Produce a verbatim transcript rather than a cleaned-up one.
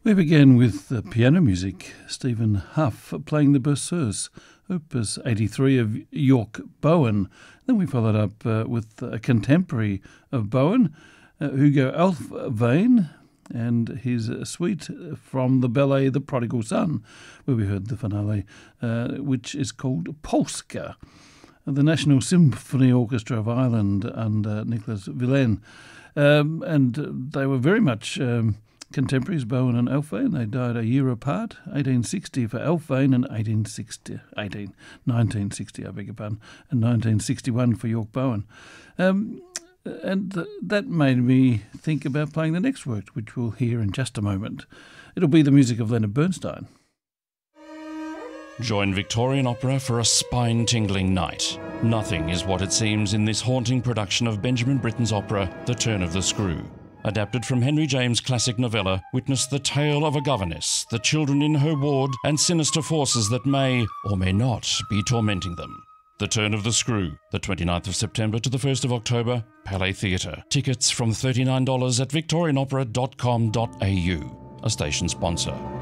We began with uh, piano music, Stephen Huff playing the Berceuse, Opus eighty-three of York Bowen. Then we followed up uh, with a contemporary of Bowen, uh, Hugo Alfvén, and his uh, suite from the ballet The Prodigal Son, where we heard the finale, uh, which is called Polska. The National Symphony Orchestra of Ireland under Nicholas Villain. Um, and uh, they were very much um, contemporaries, Bowen and Alfvén. They died a year apart, eighteen sixty for Alfvén and eighteen sixty, eighteen, nineteen sixty, I beg your pardon, and nineteen sixty-one for York Bowen. Um, and th- that made me think about playing the next work, which we'll hear in just a moment. It'll be the music of Leonard Bernstein. Join Victorian Opera for a spine-tingling night. Nothing is what it seems in this haunting production of Benjamin Britten's opera, The Turn of the Screw. Adapted from Henry James' classic novella, witness the tale of a governess, the children in her ward, and sinister forces that may, or may not, be tormenting them. The Turn of the Screw, the twenty-ninth of September to the first of October, Palais Theatre. Tickets from thirty-nine dollars at victorian opera dot com dot a u, a station sponsor.